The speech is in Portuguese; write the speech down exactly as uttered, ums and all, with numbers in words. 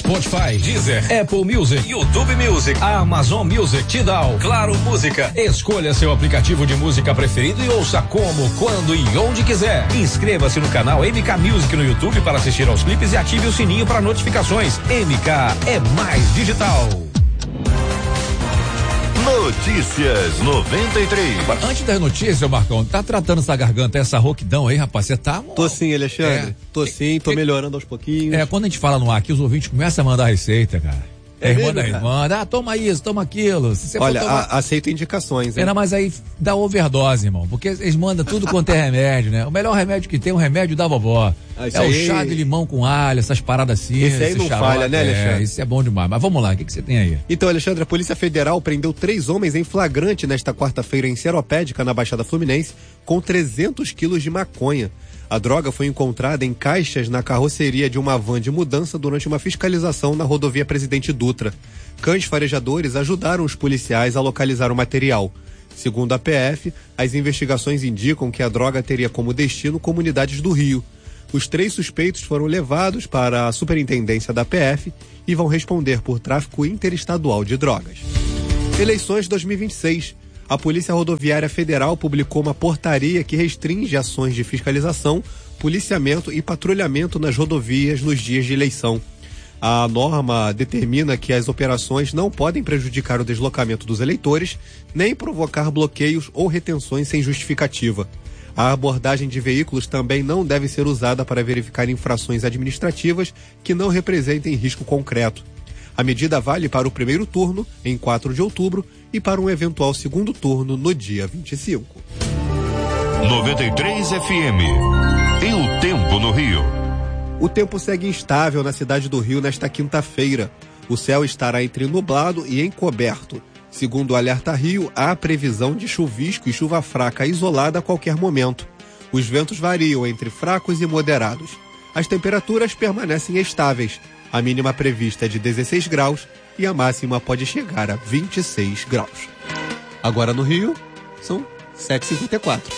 Spotify, Deezer, Apple Music, YouTube Music, Amazon Music, Tidal, Claro Música. Escolha seu aplicativo de música preferido e ouça como, quando e onde quiser. Inscreva-se no canal M K Music no YouTube para assistir aos clipes e ative o sininho para notificações. M K é mais digital. Notícias noventa e três. Antes das notícias, Marcão, tá tratando essa garganta, essa rouquidão aí, rapaz? Você tá. Tô sim, Alexandre. É. Tô sim, tô melhorando aos pouquinhos. É, quando a gente fala no ar aqui, os ouvintes começam a mandar receita, cara. É irmã mesmo, da cara? irmã, ah, toma isso, toma aquilo. Se você Olha, for tomar... a, aceito indicações, hein? Era, mas aí dá overdose, irmão, porque eles mandam tudo quanto é remédio, né? O melhor remédio que tem é o remédio da vovó. Ah, é aí... o chá de limão com alho, essas paradas assim. Esse aí não xarope, falha, né, Alexandre? É, isso é bom demais. Mas vamos lá, o que, que você tem aí? Então, Alexandre, a Polícia Federal prendeu três homens em flagrante nesta quarta-feira em Seropédica, na Baixada Fluminense, com trezentos quilos de maconha. A droga foi encontrada em caixas na carroceria de uma van de mudança durante uma fiscalização na rodovia Presidente Dutra. Cães farejadores ajudaram os policiais a localizar o material. Segundo a P F, as investigações indicam que a droga teria como destino comunidades do Rio. Os três suspeitos foram levados para a superintendência da P F e vão responder por tráfico interestadual de drogas. Eleições dois mil e vinte e seis. A Polícia Rodoviária Federal publicou uma portaria que restringe ações de fiscalização, policiamento e patrulhamento nas rodovias nos dias de eleição. A norma determina que as operações não podem prejudicar o deslocamento dos eleitores, nem provocar bloqueios ou retenções sem justificativa. A abordagem de veículos também não deve ser usada para verificar infrações administrativas que não representem risco concreto. A medida vale para o primeiro turno, em quatro de outubro, e para um eventual segundo turno no dia vinte e cinco. noventa e três F M. E o tempo no Rio? O tempo segue instável na cidade do Rio nesta quinta-feira. O céu estará entre nublado e encoberto. Segundo o Alerta Rio, há previsão de chuvisco e chuva fraca isolada a qualquer momento. Os ventos variam entre fracos e moderados. As temperaturas permanecem estáveis. A mínima prevista é de dezesseis graus e a máxima pode chegar a vinte e seis graus. Agora no Rio, são sete e cinquenta e quatro.